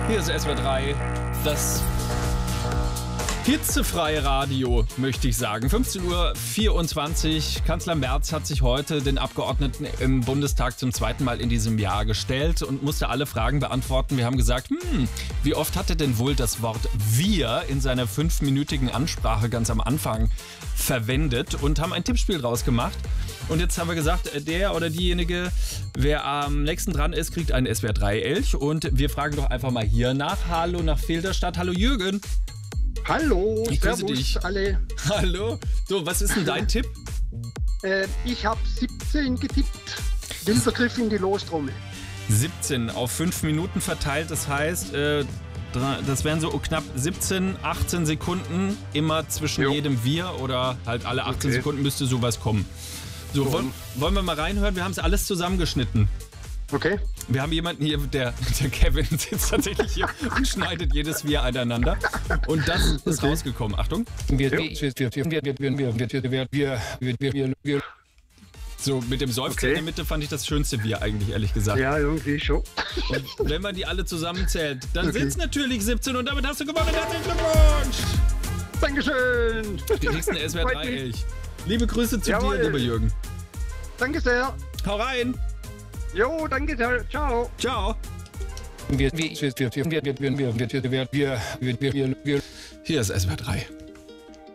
Hier ist SWR 3, das hitzefreie Radio, möchte ich sagen. 15:24 Uhr. Kanzler Merz hat sich heute den Abgeordneten im Bundestag zum zweiten Mal in diesem Jahr gestellt und musste alle Fragen beantworten. Wir haben gesagt, wie oft hat er denn wohl das Wort wir in seiner 5-minütigen Ansprache ganz am Anfang verwendet und haben ein Tippspiel draus gemacht. Und jetzt haben wir gesagt, der oder diejenige, wer am nächsten dran ist, kriegt einen SWR 3 Elch. Und wir fragen doch einfach mal hier nach. Hallo nach Filderstadt. Hallo Jürgen. Hallo, ich grüße servus dich. Alle. Hallo. So, was ist denn dein Tipp? Ich habe 17 getippt. Wilder Griff in die Lostrommel. 17 auf 5 Minuten verteilt. Das heißt, das wären so knapp 17, 18 Sekunden immer zwischen jedem Wir oder halt alle 18 Sekunden müsste sowas kommen. So, wollen wir mal reinhören? Wir haben es alles zusammengeschnitten. Okay. Wir haben jemanden hier, der Kevin sitzt tatsächlich hier und schneidet jedes Wir aneinander. Und das ist rausgekommen. Achtung. So, mit dem Seufzer in der Mitte fand ich das schönste Wir eigentlich, ehrlich gesagt. Ja, irgendwie schon. Und wenn man die alle zusammenzählt, dann sind es natürlich 17 und damit hast du gewonnen. Herzlichen Glückwunsch! Dankeschön! Die nächsten SWR 3 Elch. Liebe Grüße zu dir, lieber Jürgen. Danke sehr. Hau rein. Jo, danke sehr. Ciao. Ciao. Hier ist SWR 3.